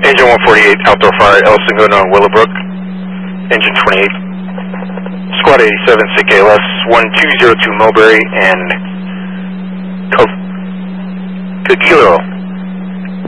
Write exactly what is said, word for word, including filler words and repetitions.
Engine one forty-eight, outdoor fire, El Segundo, Willowbrook. Engine twenty-eight. Squad eighty-seven, S I C A L S, one two zero two Mulberry, and Good Kilo.